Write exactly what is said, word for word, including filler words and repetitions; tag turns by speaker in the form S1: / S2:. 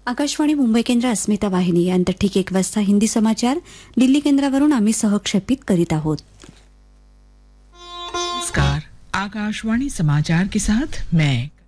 S1: आकाशवाणी मुंबई केंद्र अस्मिता वाहिनी यांतर ठीक एक वाजता हिंदी समाचार दिल्ली केंद्रावरून आम्ही सहक्षेपित करीत आहोत.
S2: नमस्कार, आकाशवाणी समाचार के साथ मैं